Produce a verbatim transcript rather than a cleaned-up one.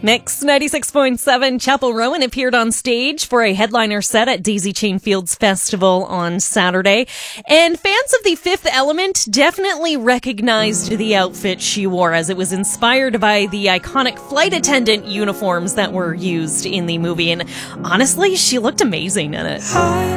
Mix ninety-six point seven. Chappell Rowan appeared on stage for a headliner set at Daisy Chain Fields Festival on Saturday. And fans of The Fifth Element definitely recognized the outfit she wore, as it was inspired by the iconic flight attendant uniforms that were used in the movie. And honestly, she looked amazing in it.